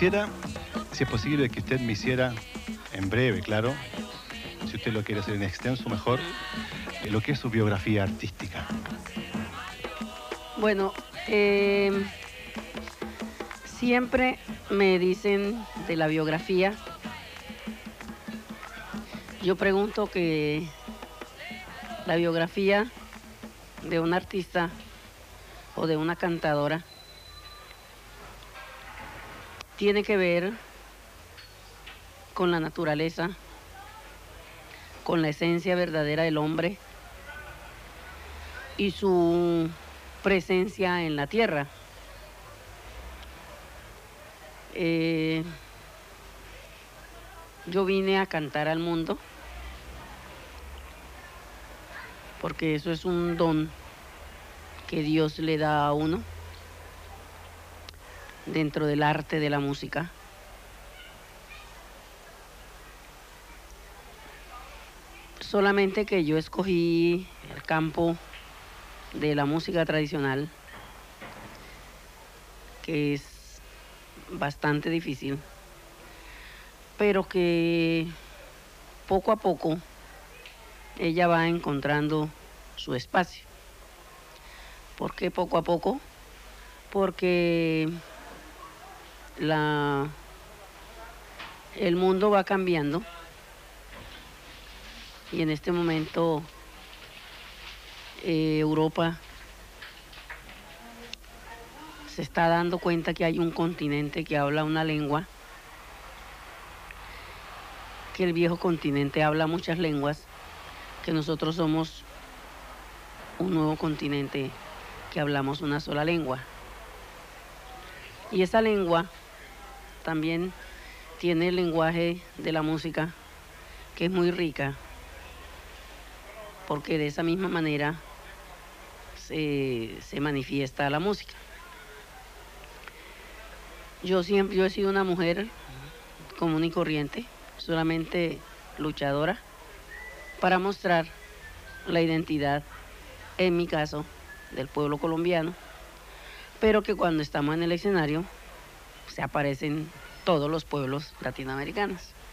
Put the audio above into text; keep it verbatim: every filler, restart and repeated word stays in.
Quisiera, si es posible, que usted me hiciera, en breve, claro, si usted lo quiere hacer en extenso, mejor, eh, lo que es su biografía artística. Bueno, eh, siempre me dicen de la biografía. Yo pregunto que la biografía de un artista o de una cantadora tiene que ver con la naturaleza, con la esencia verdadera del hombre y su presencia en la tierra. Eh, yo vine a cantar al mundo porque eso es un don que Dios le da a uno dentro del arte de la música. Solamente que yo escogí el campo de la música tradicional, que es bastante difícil, pero que poco a poco ella va encontrando su espacio. ¿Por qué poco a poco? Porque la, el mundo va cambiando y en este momento eh, Europa se está dando cuenta que hay un continente que habla una lengua, que el viejo continente habla muchas lenguas, que nosotros somos un nuevo continente que hablamos una sola lengua. Y esa lengua también tiene el lenguaje de la música, que es muy rica, porque de esa misma manera se, se manifiesta la música. Yo siempre yo he sido una mujer común y corriente, solamente luchadora, para mostrar la identidad, en mi caso, del pueblo colombiano, pero que cuando estamos en el escenario se aparecen todos los pueblos latinoamericanos.